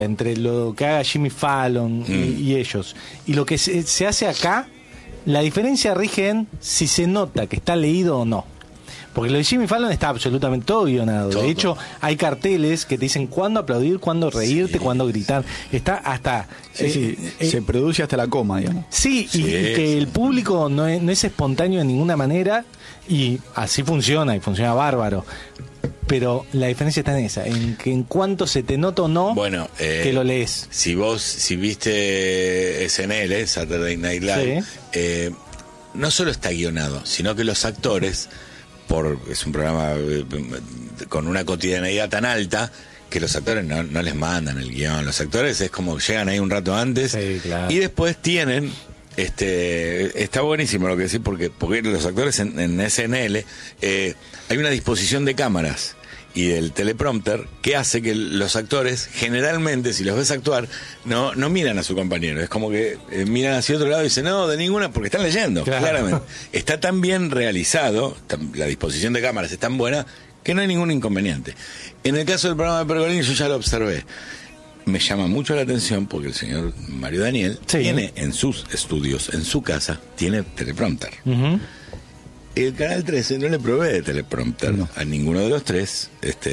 entre lo que haga Jimmy Fallon y ellos y lo que se hace acá, la diferencia rige en si se nota que está leído o no. Porque lo de Jimmy Fallon está absolutamente todo guionado. De hecho, hay carteles que te dicen cuándo aplaudir, cuándo reírte, cuándo gritar. Está hasta... se produce hasta la coma, digamos. Sí, y que el público no es espontáneo de ninguna manera, y así funciona, y funciona bárbaro. Pero la diferencia está en esa, en que en cuanto se te nota o no, que lo lees. Si viste SNL, Saturday Night Live, no solo está guionado, sino que los actores, es un programa con una cotidianeidad tan alta, que los actores no les mandan el guión. Los actores es como que llegan ahí un rato antes, y después tienen... está buenísimo lo que decís, porque los actores en SNL hay una disposición de cámaras y del teleprompter que hace que los actores generalmente, si los ves actuar, no miran a su compañero, es como que miran hacia otro lado y dicen no, de ninguna, porque están leyendo, claramente. Está tan bien realizado, la disposición de cámaras es tan buena que no hay ningún inconveniente. En el caso del programa de Pergolini yo ya lo observé. Me llama mucho la atención porque el señor Mario Daniel tiene en sus estudios, en su casa, tiene teleprompter. El Canal 13 no le provee de teleprompter a ninguno de los tres,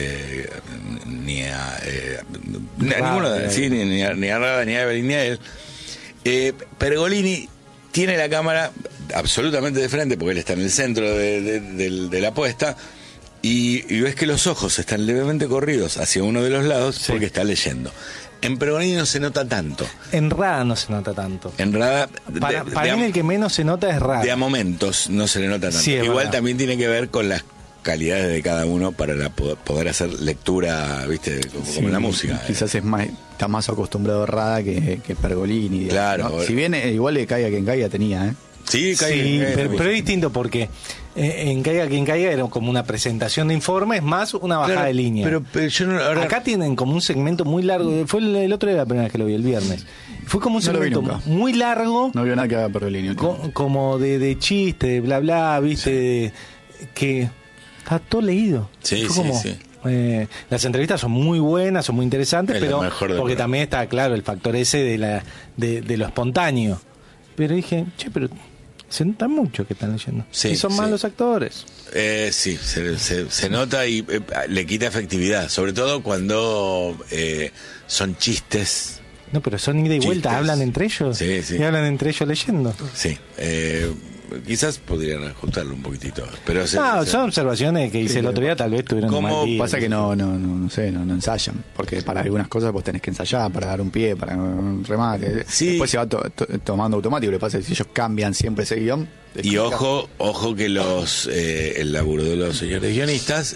ni a ninguno, ni a Rada, ni a Evelyn, ni a él. Pergolini tiene la cámara absolutamente de frente porque él está en el centro de la puesta. Y ves que los ojos están levemente corridos hacia uno de los lados porque está leyendo. En Pergolini no se nota tanto. En Rada no se nota tanto. En Rada... Para mí el que menos se nota es Rada. De a momentos no se le nota tanto. Igual verdad. También tiene que ver con las calidades de cada uno para poder hacer lectura, ¿viste? Como en la música. Quizás está más acostumbrado a Rada que Pergolini. Claro. ¿No? Si bien igual le caiga quien caiga tenía, Sí, pero es distinto porque en Caiga quien caiga era como una presentación de informes más una bajada de línea. Pero yo no, ahora... Acá tienen como un segmento muy largo. Fue el otro día la primera vez que lo vi, el viernes. Fue como un segmento muy largo. No vio nada que haga Pergolini. Como de chiste, de bla bla, viste, que está todo leído. Sí. Las entrevistas son muy buenas, son muy interesantes, pero porque también está claro el factor ese de lo espontáneo. Pero dije, pero se nota mucho que están leyendo. Y son más los actores. Sí, se nota y le quita efectividad, sobre todo cuando son chistes. No, pero son ida y vuelta, hablan entre ellos. Y hablan entre ellos leyendo. Sí, quizás podrían ajustarlo un poquitito. Pero son observaciones que hice el otro día, tal vez tuvieron un mal día. Pasa que no ensayan, porque para algunas cosas vos tenés que ensayar, para dar un pie, para un remate. Después se va tomando automático. Lo que pasa es que si ellos cambian siempre ese guión. Y ojo que el laburo de los señores guionistas,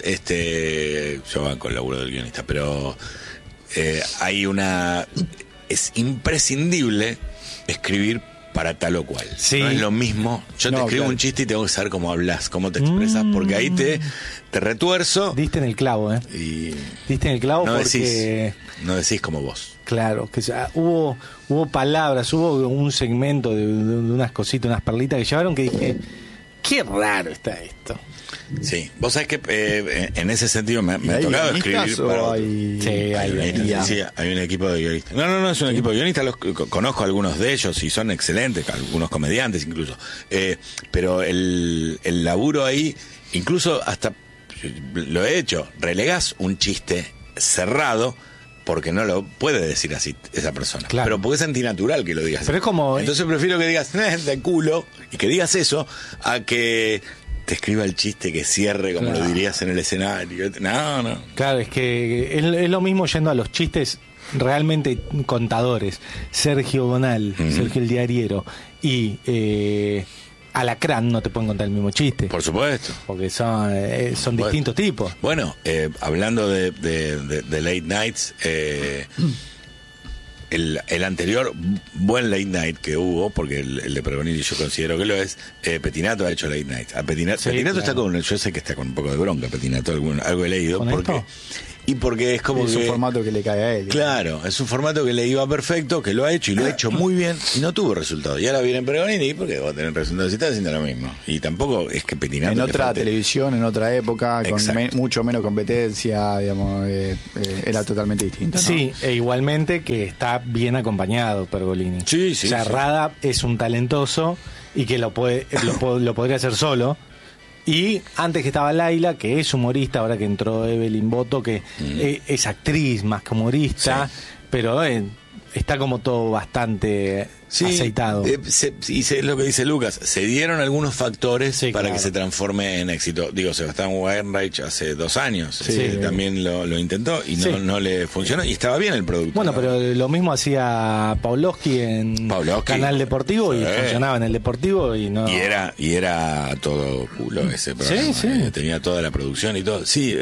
yo banco el laburo del guionista, pero hay es imprescindible escribir para tal o cual. No es lo mismo. Yo te escribo un chiste y tengo que saber cómo hablas, cómo te expresas, porque ahí te retuerzo. Diste en el clavo, Diste en el clavo porque... no decís como vos. Claro, que hubo palabras, hubo un segmento de unas cositas, unas perlitas que llevaron que dije, qué raro está esto. Sí, vos sabés que en ese sentido me ha tocado escribir para hay un equipo de guionistas. No es un equipo de guionistas, conozco a algunos de ellos y son excelentes, algunos comediantes incluso, pero el laburo ahí, incluso hasta lo he hecho, relegás un chiste cerrado porque no lo puede decir así esa persona, pero porque es antinatural que lo digas. Pero es como... Entonces prefiero que digas de culo y que digas eso a que te escriba el chiste que cierre como lo dirías en el escenario. No. Claro, es que es lo mismo yendo a los chistes realmente contadores. Sergio Bonal, Sergio el Diariero y Alacrán no te pueden contar el mismo chiste. Por supuesto. Porque son distintos tipos. Bueno, hablando de late nights, el anterior buen late night que hubo, porque el de Pergolini yo considero que lo es, Pettinato ha hecho late night. Pettinato está yo sé que está con un poco de bronca, Pettinato, algo he leído, porque y porque es como es un formato que le cae a él. Claro, es un formato que le iba perfecto, que lo ha hecho y lo ha hecho muy bien y no tuvo resultado. Y ahora viene Pergolini porque va a tener resultados y está haciendo lo mismo. Y tampoco es que Pettinato en otra televisión, en otra época, con mucho menos competencia, digamos, era totalmente distinto, ¿no? Sí, e igualmente que está bien acompañado Pergolini. Sí, sí. O sea, sí. Rada es un talentoso y que lo podría hacer solo. Y antes que estaba Laila, que es humorista, ahora que entró Evelyn Boto, que es actriz más que humorista, pero está como todo bastante aceitado. Es lo que dice Lucas, se dieron algunos factores para que se transforme en éxito. Digo, Sebastián Weinreich hace 2 años también lo intentó y no le funcionó y estaba bien el producto. Bueno, pero lo mismo hacía Pavlovsky en Canal Deportivo y funcionaba en el Deportivo y no... Y era todo culo ese programa. Tenía toda la producción y todo. Sí,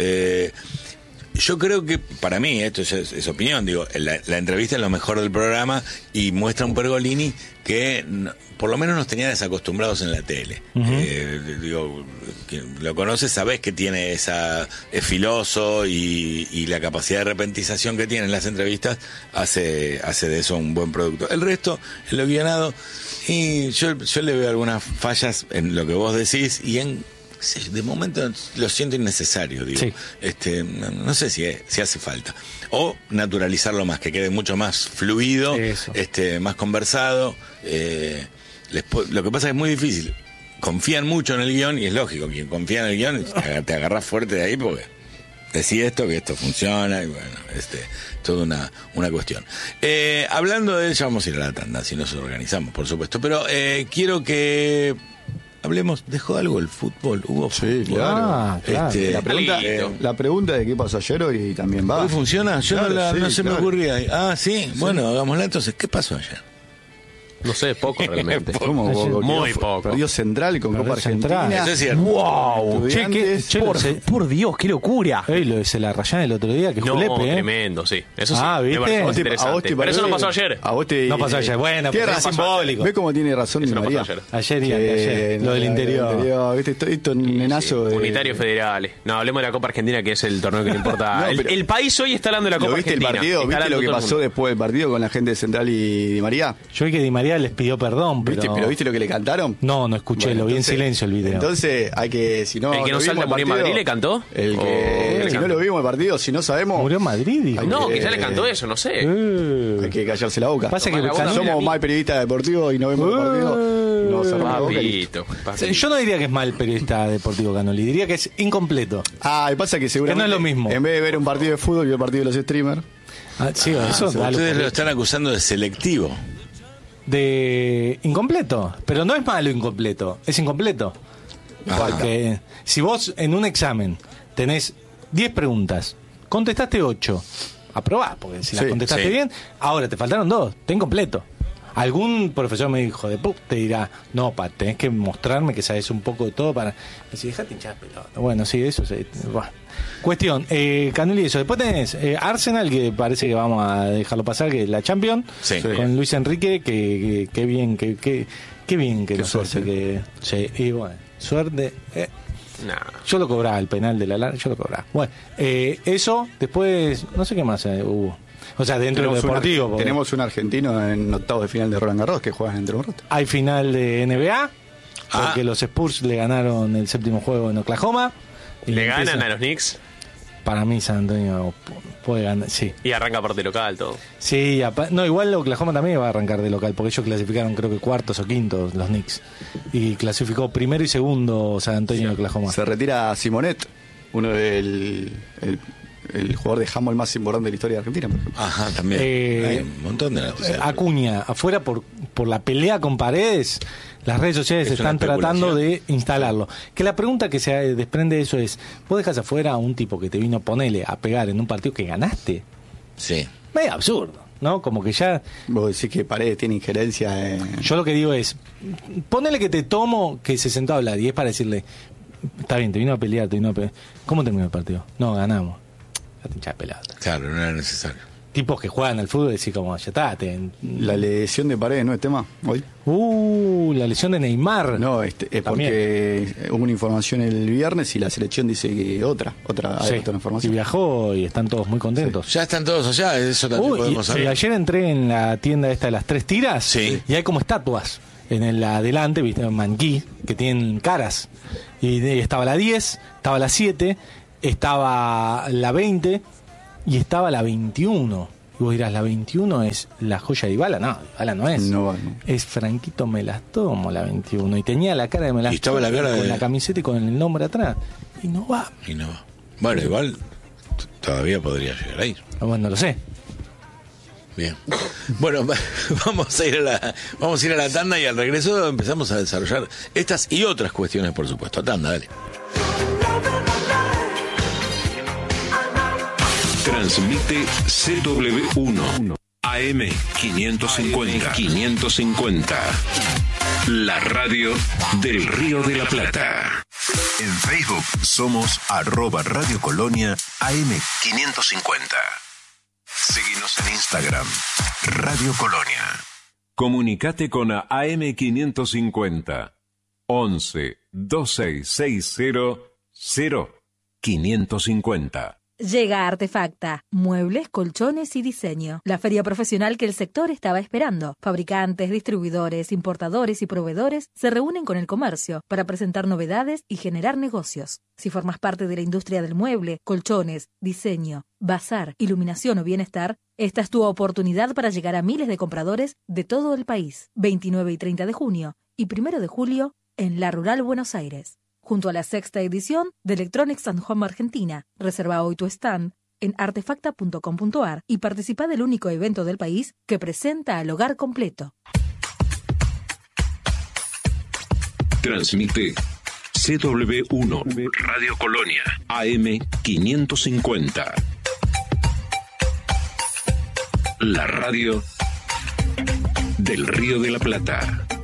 yo creo que, para mí, esto es opinión, digo, la entrevista es lo mejor del programa y muestra un Pergolini que por lo menos nos tenía desacostumbrados en la tele. Digo, quien lo conoces, sabés que tiene es filoso y la capacidad de repentización que tiene en las entrevistas hace de eso un buen producto. El resto, en lo guionado, y yo le veo algunas fallas en lo que vos decís y de momento lo siento innecesario, digo. No sé si hace falta. O naturalizarlo más, que quede mucho más fluido, más conversado. Lo que pasa es que es muy difícil. Confían mucho en el guión y es lógico, quien confía en el guión te agarras fuerte de ahí porque decís que esto funciona y bueno, toda una cuestión. Hablando de ya vamos a ir a la tanda, si nos organizamos, por supuesto, pero quiero que hablemos, ¿dejó algo el fútbol? ¿Hubo fútbol? Sí, claro. La pregunta de qué pasó ayer hoy también va. ¿Hoy funciona? Yo no se me ocurría. Ah, sí, bueno, hagámosla entonces. ¿Qué pasó ayer? No sé, poco realmente. Muy poco. Perdió Central con Copa Argentina. Eso es cierto. ¡Wow! Por Dios, qué locura. Se la rayan el otro día, que julepe, tremendo, sí. Eso sí. ¿viste? Me pareció interesante. Pero eso no pasó ayer. No pasó ayer. Bueno, pero es simbólico. ¿Ves cómo tiene razón Di María? Ayer, lo del interior. ¿Viste? Esto nenazo de... Unitarios federales. No, hablemos de la Copa Argentina, que es el torneo que le importa. El país hoy está hablando de la Copa Argentina. ¿Viste lo que pasó después del partido con la gente de Central y Di María? Yo vi que Di María les pidió perdón, pero ¿viste lo que le cantaron? No escuché, lo vi en silencio el video. Entonces hay que, si no... ¿El que no salta murió en Madrid le cantó? Si no lo vimos el partido, si no sabemos... ¿Murió en Madrid? Dijo. No, quizá le cantó eso, no sé. Hay que callarse la boca. Pasa que somos mal periodistas deportivos y no vemos el partido. No cerramos la boca. Yo no diría que es mal periodista deportivo Canoli, diría que es incompleto. Y pasa que seguramente... Que no es lo mismo. En vez de ver un partido de fútbol y el partido de los streamers... Ustedes lo están acusando de selectivo. De incompleto, pero no es malo incompleto, es incompleto. Porque si vos en un examen tenés 10 preguntas, contestaste 8, aprobás, porque si las contestaste bien, ahora te faltaron 2, está incompleto. Algún profesor me dijo te dirá, no, tenés que mostrarme que sabes un poco de todo para... Si dejate hinchar pelota. Bueno, sí, eso sí. Cuestión, Canoli, eso. Después tenés Arsenal, que parece que vamos a dejarlo pasar, que es la Champions, con Luis Enrique, que bien, que bien que suerte que... Sí, y bueno, suerte... Yo lo cobraba, el penal de la larga, yo lo cobraba. Bueno, eso, después, no sé qué más hubo. O sea, dentro del deportivo. Tenemos un argentino en octavos de final de Roland Garros que juega dentro de un rato. Hay final de NBA, porque los Spurs le ganaron el 7º juego en Oklahoma. ¿Le ganan a los Knicks? Para mí San Antonio puede ganar, sí. Y arranca por de local, todo. Sí, igual Oklahoma también va a arrancar de local, porque ellos clasificaron creo que cuartos o quintos los Knicks. Y clasificó primero y segundo San Antonio de Oklahoma. Se retira Simonet, uno del... el jugador de handball más importante de la historia de Argentina. Ajá, también. Hay un montón de noticias. Acuña, afuera por la pelea con Paredes, las redes sociales están tratando de instalarlo. Que la pregunta que se desprende de eso es, ¿vos dejas afuera a un tipo que te vino a pegar en un partido que ganaste? Sí. Medio absurdo, ¿no? Como que ya... Vos decís que Paredes tiene injerencia en... Yo lo que digo es, ponele que te tomo que se sentó a hablar y es para decirle, está bien, te vino a pelear. ¿Cómo terminó el partido? No, ganamos. Pelota. Claro, no era necesario. tipos que juegan al fútbol y decís como, ya está. La lesión de Paredes no es tema hoy. La lesión de Neymar. No, es porque hubo una información el viernes y la selección dice que otra información. Y viajó y están todos muy contentos. Sí. Ya están todos allá, eso también podemos saber. Ayer entré en la tienda esta de las 3 tiras, sí, y hay como estatuas en el adelante, viste, un maniquí que tienen caras. Y estaba la 10, estaba la 7, estaba la 20 y estaba la 21. Y vos dirás, ¿la 21 es la joya de Dybala? No, Dybala no es. No. Es Franquito Melastomo la 21. Y tenía la cara de Melastomo. Y estaba la cara con la camiseta y con el nombre atrás. Y no va. Bueno, igual todavía podría llegar ahí. Bueno, no lo sé. Bien. Bueno, vamos a ir a la tanda y al regreso empezamos a desarrollar estas y otras cuestiones, por supuesto. Tanda, dale. Transmite CW1 AM550. La radio del Río de la Plata. En Facebook somos @Radio Colonia AM550. Seguinos en Instagram, Radio Colonia. Comunicate con AM550 11 2660 0550. Llega Artefacta, muebles, colchones y diseño. La feria profesional que el sector estaba esperando. Fabricantes, distribuidores, importadores y proveedores se reúnen con el comercio para presentar novedades y generar negocios. Si formas parte de la industria del mueble, colchones, diseño, bazar, iluminación o bienestar, esta es tu oportunidad para llegar a miles de compradores de todo el país. 29 y 30 de junio y 1 de julio en La Rural, Buenos Aires. Junto a la 6ª edición de Electronics and Home Argentina. Reserva hoy tu stand en artefacta.com.ar y participa del único evento del país que presenta al hogar completo. Transmite CW1 Radio Colonia AM550. La radio del Río de la Plata.